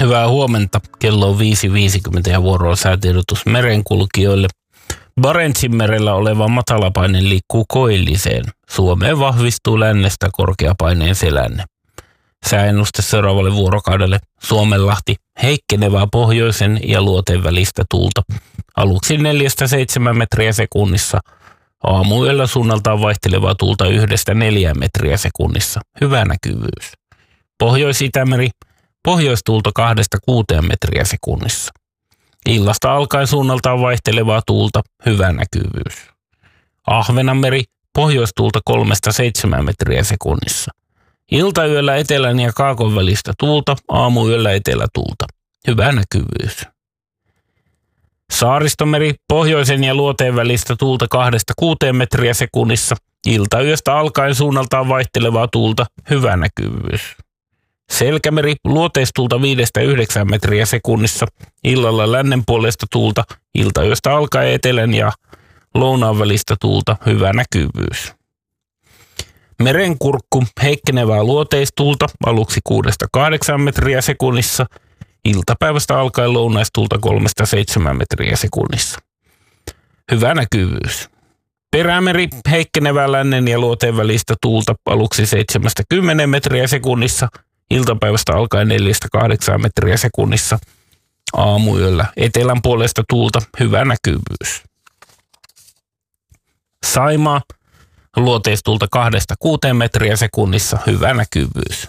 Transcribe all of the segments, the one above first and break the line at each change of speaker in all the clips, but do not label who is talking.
Hyvää huomenta. Kello on 5.50 ja vuoroa säätiedotus merenkulkijoille. Barentsinmerellä oleva matalapaine liikkuu koilliseen. Suomeen vahvistuu lännestä korkeapaineen selänne. Sääennuste seuraavalle vuorokaudelle: Suomenlahti, heikkenevää pohjoisen ja luoteen välistä tuulta. Aluksi 4-7 metriä sekunnissa. Aamuyöllä suunnaltaan vaihtelevaa tuulta 1-4 metriä sekunnissa. Hyvä näkyvyys. Pohjois-Itämeri, pohjoistuulta 2-6 metriä sekunnissa. Illasta alkaen suunnaltaan vaihtelevaa tuulta. Hyvä näkyvyys. Ahvenanmeri, pohjoistuulta 3-7 metriä sekunnissa. Iltayöllä etelän ja kaakon välistä tuulta, aamuyöllä etelätuulta. Hyvä näkyvyys. Saaristomeri, pohjoisen ja luoteen välistä tuulta 2-6 metriä sekunnissa. Iltayöstä alkaen suunnaltaan vaihtelevaa tuulta. Hyvä näkyvyys. Selkämeri, luoteistuulta 5-9 metriä sekunnissa. Illalla lännen puolesta tuulta. Iltayöstä alkaen etelän ja lounaan välistä tuulta. Hyvä näkyvyys. Merenkurkku, heikkenevää luoteistuulta, aluksi 6-8 metriä sekunnissa. Iltapäivästä alkaen lounaistuulta 3-7 metriä sekunnissa. Hyvä näkyvyys. Perämeri, heikkenevää lännen ja luoteen välistä tuulta, aluksi 7-10 metriä sekunnissa. Iltapäivästä alkaen 4-8 metriä sekunnissa. Aamuyöllä etelän puolesta tuulta. Hyvä näkyvyys. Saimaa, luoteistuulta 2-6 metriä sekunnissa. Hyvä näkyvyys.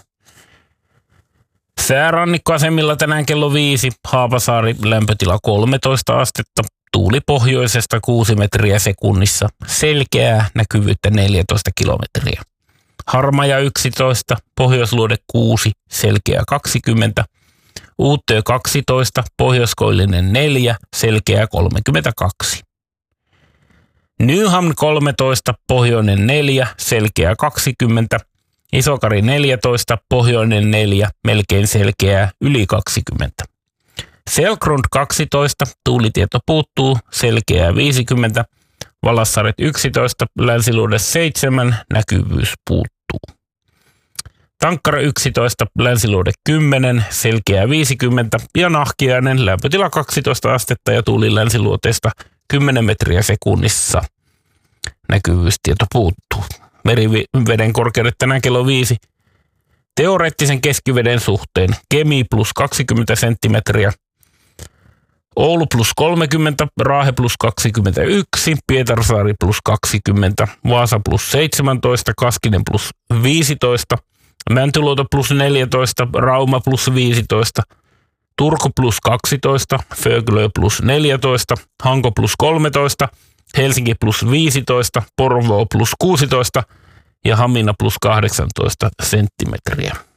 Säärannikkoasemilla tänään kello 5. Haapasaari, lämpötila 13 astetta. Tuuli pohjoisesta 6 metriä sekunnissa. Selkeää näkyvyyttä 14 kilometriä. Harmaja 11, Pohjoisluode 6, selkeä 20. Uuttöö 12, Pohjoiskoillinen 4, selkeä 32. Nyhamn 13, Pohjoinen 4, selkeä 20. Isokari 14, Pohjoinen 4, melkein selkeää yli 20. Selkrund 12, tuulitieto puuttuu, selkeää 50. Valassaaret 11, Länsiluode 7, näkyvyys puuttuu. Tankkara 11, Länsiluode 10, selkeää 50 ja Nahkiainen, lämpötila 12 astetta ja tuuli länsiluoteesta 10 metriä sekunnissa. Näkyvyystieto puuttuu. Meriveden korkeudet tänään kello 5. Teoreettisen keskiveden suhteen Kemi plus 20 senttimetriä. Oulu plus 30, Raahe plus 21, Pietarsaari plus 20, Vaasa plus 17, Kaskinen plus 15, Mäntyluoto plus 14, Rauma plus 15, Turku plus 12, Föglö plus 14, Hanko plus 13, Helsinki plus 15, Porvoo plus 16 ja Hamina plus 18 senttimetriä.